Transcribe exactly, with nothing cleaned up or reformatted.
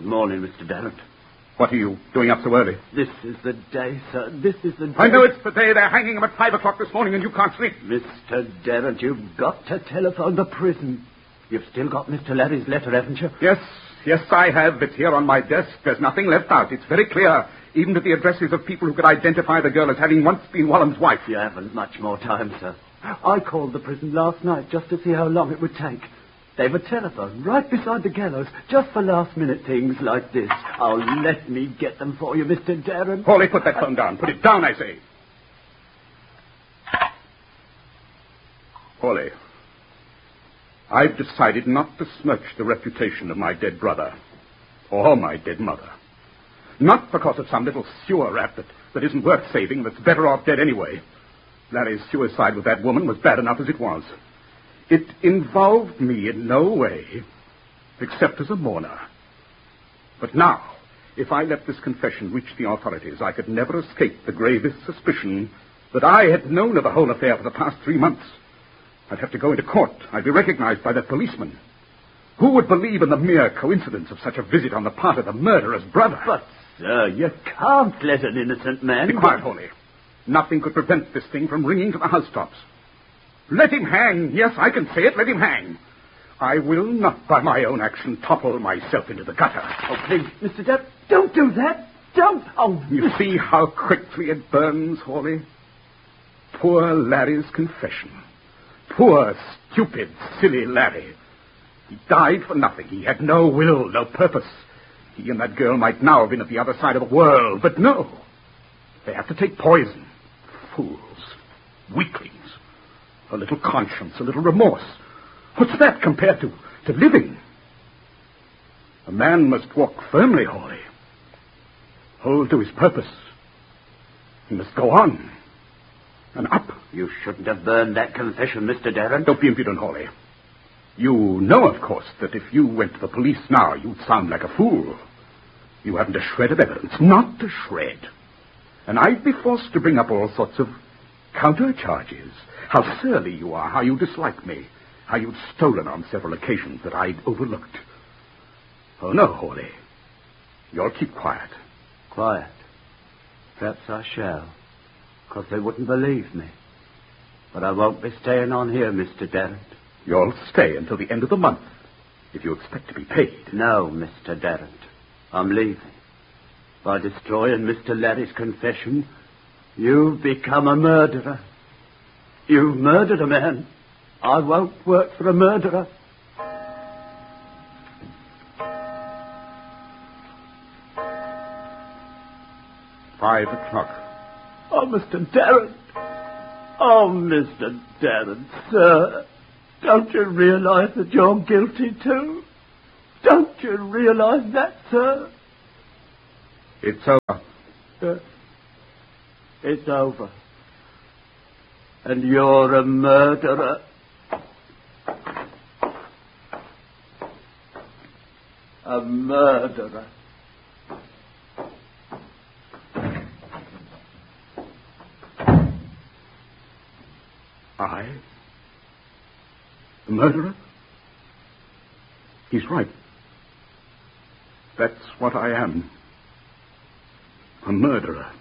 morning, Mister Darrant. What are you doing up so early? This is the day, sir. This is the day. I know it's the day. They're hanging him at five o'clock this morning and you can't sleep. Mister Darrant, you've got to telephone the prison. You've still got Mister Larry's letter, haven't you? Yes, yes, I have. It's here on my desk. There's nothing left out. It's very clear, even to the addresses of people who could identify the girl as having once been Walham's wife. You haven't much more time, sir. I called the prison last night just to see how long it would take. They've a telephone right beside the gallows, just for last-minute things like this. Oh, let me get them for you, Mister Darrant. Hawley, put that phone down. Put it down, I say. Hawley, I've decided not to smirch the reputation of my dead brother or my dead mother. Not because of some little sewer rat that, that isn't worth saving, that's better off dead anyway. Larry's suicide with that woman was bad enough as it was. It involved me in no way, except as a mourner. But now, if I let this confession reach the authorities, I could never escape the gravest suspicion that I had known of the whole affair for the past three months. I'd have to go into court. I'd be recognized by that policeman. Who would believe in the mere coincidence of such a visit on the part of the murderer's brother? But, sir, you can't let an innocent man... Be quiet, Hawley. Nothing could prevent this thing from ringing to the housetops. Let him hang. Yes, I can say it. Let him hang. I will not, by my own action, topple myself into the gutter. Oh, please, Mister Depp, don't do that. Don't. Oh, you see how quickly it burns, Hawley? Poor Larry's confession. Poor, stupid, silly Larry. He died for nothing. He had no will, no purpose. He and that girl might now have been at the other side of the world, but no. They have to take poison. Fools. Weaklings. A little conscience, a little remorse. What's that compared to, to living? A man must walk firmly, Hawley. Hold to his purpose. He must go on. And up. You shouldn't have burned that confession, Mister Darrant. Don't be impudent, Hawley. You know, of course, that if you went to the police now, you'd sound like a fool. You haven't a shred of evidence. Not a shred. And I'd be forced to bring up all sorts of counter-charges. How surly you are, how you dislike me, how you'd stolen on several occasions that I'd overlooked. Oh, no, Hawley. You'll keep quiet. Quiet? Perhaps I shall, because they wouldn't believe me. But I won't be staying on here, Mister Darrant. You'll stay until the end of the month, if you expect to be paid. No, Mister Darrant. I'm leaving. By destroying Mister Larry's confession, you've become a murderer. You've murdered a man. I won't work for a murderer. Five o'clock. Oh, Mister Darrant. Oh, Mister Darrant, sir. Don't you realize that you're guilty, too? Don't you realize that, sir? It's over. Uh, it's over. And you're a murderer. A murderer. I? A murderer? He's right. That's what I am. A murderer.